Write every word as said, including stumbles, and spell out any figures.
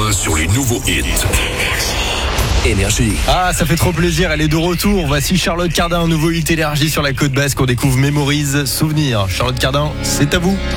point sur les nouveaux hits. Énergie. Ah, ça fait trop plaisir, elle est de retour. Voici Charlotte Cardin, un nouveau hit Énergie sur la côte basque. On découvre Mémorise, Souvenirs. Charlotte Cardin, c'est à vous.